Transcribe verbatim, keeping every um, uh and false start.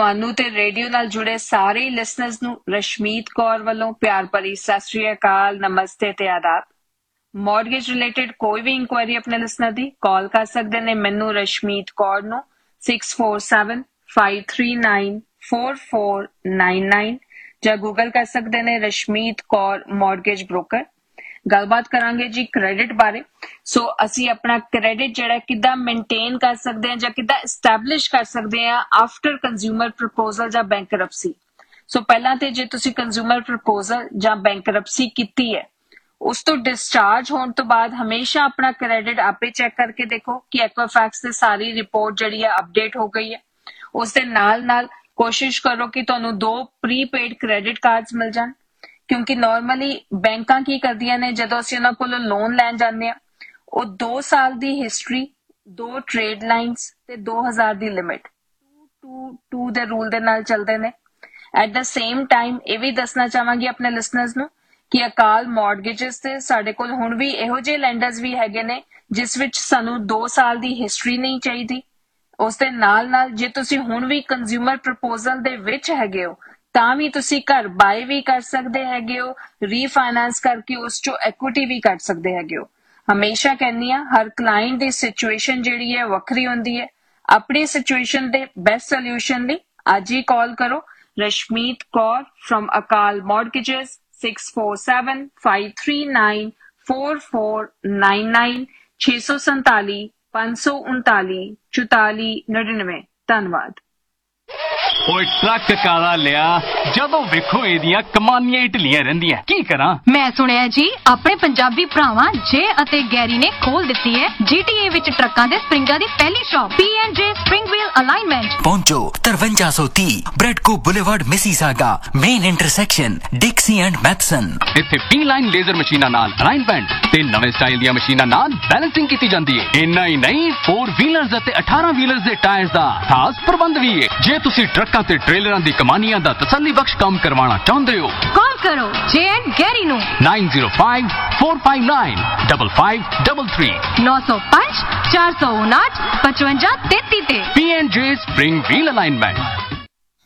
ਤੁਹਾਨੂੰ ਤੇ ਰੇਡੀਓ ਨਾਲ ਜੁੜੇ ਸਾਰੇ ਲਿਸਨਰਸ ਨੂੰ ਰਸ਼ਮੀਤ ਕੌਰ ਵੱਲੋਂ ਪਿਆਰ ਭਰੀ ਸਤਿ ਸ੍ਰੀ ਅਕਾਲ, ਨਮਸਤੇ ਤੇ ਆਦਾਬ। ਮੌਰਗੇਜ ਰਿਲੇਟਡ ਕੋਈ ਵੀ ਇਨਕੁਆਇਰੀ ਆਪਣੇ ਲਿਸਨਰ ਦੀ ਕਾਲ ਕਰ ਸਕਦੇ ਨੇ ਮੈਨੂੰ ਰਸ਼ਮੀਤ ਕੌਰ ਨੂੰ six four seven five three nine four four nine nine ਜਾਂ ਗੂਗਲ ਕਰ ਸਕਦੇ ਨੇ ਰਸ਼ਮੀਤ ਕੌਰ ਮੌਰਗੇਜ ਬ੍ਰੋਕਰ। ਗੱਲਬਾਤ ਕਰਾਂਗੇ ਜੀ ਕ੍ਰੈਡਿਟ ਬਾਰੇ। ਸੋ ਅਸੀਂ ਆਪਣਾ ਕ੍ਰੈਡਿਟ ਜਿਹੜਾ ਕਿੱਦਾਂ ਮੇਨਟੇਨ ਕਰ ਸਕਦੇ ਹਾਂ ਜਾਂ ਕਿੱਦਾਂ ਐਸਟੈਬਲਿਸ਼ ਕਰ ਸਕਦੇ ਹਾਂ ਆਫਟਰ ਕੰਜ਼ਿਊਮਰ ਪ੍ਰਪੋਜ਼ਲ ਜਾਂ ਬੈਂਕਰਪਸੀ। ਸੋ ਪਹਿਲਾਂ ਤੇ ਜੇ ਤੁਸੀਂ ਕੰਜ਼ਿਊਮਰ ਪ੍ਰਪੋਜ਼ਲ ਜਾਂ ਬੈਂਕਰਪਸੀ ਕੀਤੀ ਹੈ, ਉਸ ਤੋਂ ਡਿਸਚਾਰਜ ਹੋਣ ਤੋਂ ਬਾਅਦ ਹਮੇਸ਼ਾ ਆਪਣਾ ਕ੍ਰੈਡਿਟ ਆਪੇ ਚੈੱਕ ਕਰਕੇ ਦੇਖੋ ਕਿ ਐਕਵਾਫੈਕਸ ਤੇ ਸਾਰੀ ਰਿਪੋਰਟ ਜਿਹੜੀ ਹੈ ਅਪਡੇਟ ਹੋ ਗਈ ਹੈ। ਉਸ ਦੇ ਨਾਲ ਨਾਲ ਕੋਸ਼ਿਸ਼ ਕਰੋ ਕਿ ਤੁਹਾਨੂੰ ਦੋ ਪ੍ਰੀਪੇਡ ਕ੍ਰੈਡਿਟ ਕਾਰਡਸ ਮਿਲ ਜਾਣ, ਕਿਉਂਕਿ ਨਾਰਮਲੀ ਬੈਂਕਾਂ ਕੀ ਕਰਦੀਆਂ ਨੇ, ਜਦੋਂ ਅਸੀਂ ਉਹਨਾਂ ਕੋਲੋਂ ਲੋਨ ਲੈਣ ਜਾਂਦੇ ਹਾਂ ਉਹ ਦੋ ਸਾਲ ਦੀ ਹਿਸਟਰੀ, ਦੋ ਟ੍ਰੇਡ ਲਾਈਨਸ ਤੇ ਦੋ ਹਜ਼ਾਰ ਦੀ ਲਿਮਿਟ ਟੂ ਟੂ ਟੂ ਦੇ ਰੂਲ ਦੇ ਨਾਲ ਚੱਲਦੇ ਨੇ। ਐਟ ਦ ਸੇਮ ਟਾਈਮ ਇਹ ਵੀ ਦੱਸਣਾ ਚਾਹਾਂਗੀ ਆਪਣੇ ਲਿਸਨਰਸ ਨੂੰ ਕਿ ਅਕਾਲ ਮੌਰਗੇਜਸ ਤੇ ਸਾਡੇ ਕੋਲ ਹੁਣ ਵੀ ਇਹੋ ਜਿਹੇ ਲੈਂਡਰਸ ਵੀ ਹੈਗੇ ਨੇ ਜਿਸ ਵਿੱਚ ਸਾਨੂੰ ਦੋ ਸਾਲ ਦੀ ਹਿਸਟਰੀ ਨਹੀਂ ਚਾਹੀਦੀ। ਉਸ ਦੇ ਨਾਲ ਨਾਲ ਜੇ ਤੁਸੀਂ ਹੁਣ ਵੀ ਕੰਜ਼ਿਊਮਰ ਪ੍ਰਪੋਜ਼ਲ ਦੇ ਵਿੱਚ ਹੈਗੇ ਹੋ ਤਾਂ ਵੀ ਤੁਸੀਂ ਘਰ ਬਾਏ ਵੀ ਕਰ ਸਕਦੇ ਹੈਗੇ ਹੋ, ਰੀਫਾਈਨਾਂਸ ਕਰਕੇ ਉਸ ਚੋਂ ਐਕੁਇਟੀ ਵੀ ਕੱਢ ਸਕਦੇ ਹੈਗੇ ਹੋ। ਹਮੇਸ਼ਾ ਕਹਿੰਦੀ ਆ ਹਰ ਕਲਾਇੰਟ ਦੀ ਸਿਚੁਏਸ਼ਨ ਜਿਹੜੀ ਹੈ ਵੱਖਰੀ ਹੁੰਦੀ ਹੈ। ਆਪਣੀ ਸਿਚੁਏਸ਼ਨ ਦੇ ਬੈਸਟ ਸੋਲਿਊਸ਼ਨ ਲਈ ਅੱਜ ਹੀ ਕਾਲ ਕਰੋ ਰਸ਼ਮੀਤ ਕੌਰ ਫਰਮ ਅਕਾਲ ਮੌਰਗੇਜਸ six four seven five three nine four four nine nine ਛੇ ਸੌ ਸੰਤਾਲੀ ਪੰਜ ਸੌ ਉਨਤਾਲੀ ਚੁਤਾਲੀ ਨੜਿਨਵੇਂ। ਧੰਨਵਾਦ। ਓਏ ਟਰੱਕ ਕਾਲਾ ਲਿਆ, ਜਦੋਂ ਵੇਖੋ ਇਹਦੀਆਂ ਕਮਾਨੀਆਂ ਹੀ ਢਿੱਲੀਆਂ ਰਹਿੰਦੀਆਂ, ਕੀ ਕਰਾਂ? ਮੈਂ ਸੁਣਿਆ ਜੀ ਆਪਣੇ ਪੰਜਾਬੀ ਭਰਾਵਾਂ ਜੇ ਅਤੇ ਗੈਰੀ ਨੇ ਖੋਲ ਦਿੱਤੀ ਹੈ ਜੀਟੀਏ ਵਿੱਚ ਟਰੱਕਾਂ ਦੇ ਸਪਰਿੰਗਾਂ ਦੀ ਪਹਿਲੀ ਸ਼ਾਪ ਪੀ ਐਂਡ ਜੇ ਸਪਰਿੰਗ ਵੀਲ ਅਲਾਈਨਮੈਂਟ। ਪਹੁੰਚੋ ਤਰਵੰਜਾ ਸੌ ਤੀਹ ਬ੍ਰੈਡਕੋ boulevard Mississauga main intersection ਡਿਕਸੀ and Matheson. ਇੱਥੇ ਪੀ ਲਾਈਨ ਲੇਜ਼ਰ ਮਸ਼ੀਨਾਂ ਨਾਲ ਅਲਾਈਨਮੈਂਟ ਤੇ ਨਵੇਂ ਸਟਾਈਲ ਦੀਆਂ ਮਸ਼ੀਨਾਂ ਨਾਲ ਬੈਲੈਂਸਿੰਗ ਕੀਤੀ ਜਾਂਦੀ ਹੈ। ਇੰਨਾ ਹੀ ਨਹੀਂ, ਫੋਰ ਵੀਲਰਸ ਅਤੇ ਅਠਾਰਾਂ ਵੀਲਰਸ ਦੇ ਟਾਇਰਸ ਦਾ ਖਾਸ ਪ੍ਰਬੰਧ ਵੀ ਹੈ। ਜੇ ਤੁਸੀਂ ਟਰੱਕਾਂ ਤੇ ਟ੍ਰੇਲਰਾਂ ਦੀ ਕਮਾਨੀਆਂ ਦਾ ਤਸੱਲੀ ਬਖਸ਼ ਕੰਮ ਕਰਵਾਉਣਾ ਚਾਹੁੰਦੇ ਹੋ, ਕਾਲ ਕਰੋ ਜੇ ਐਂਡ ਗੈਰੀ ਨੂੰ nine zero five four five nine double five double three ਨੌ ਸੌ ਪੰਜ ਚਾਰ ਸੌ ਉਨਾਹਠ ਪਚਵੰਜਾ ਤੇਤੀ ਤੇ। ਪੀ ਐਂਡ ਜੇ ਸਪਰਿੰਗ ਵੀਲ ਅਲਾਈਨਮੈਂਟ।